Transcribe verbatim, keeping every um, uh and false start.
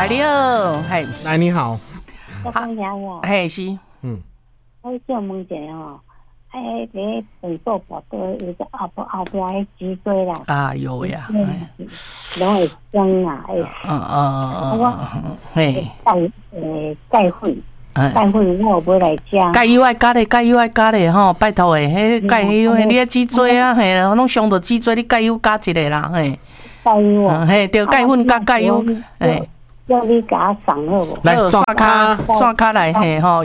来你好，嘿， 来你好， 我讲遐个， 嘿是， 嗯， 我想问一下吼，哎，迄个长寿部队有个后后后边迄脊椎啦， 啊有呀， 拢会伤啦，会， 嗯嗯嗯，嘿， 钙诶钙粉，钙粉我有买来食， 钙油爱加咧，钙油爱加咧吼，拜托诶，迄钙油，迄你个脊椎啊，嘿，拢伤到脊椎，你钙油加一个啦，嘿， 钙油啊， 嘿，着钙粉加钙油，嘿。 叫你甲我送好无？ 来刷卡， 刷卡来嘿吼，